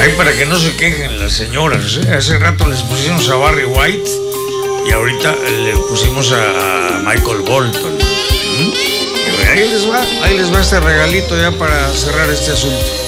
Ahí para que no se quejen las señoras, ¿eh? Hace rato les pusimos a Barry White y ahorita le pusimos a Michael Bolton. Ahí les va este regalito ya para cerrar este asunto.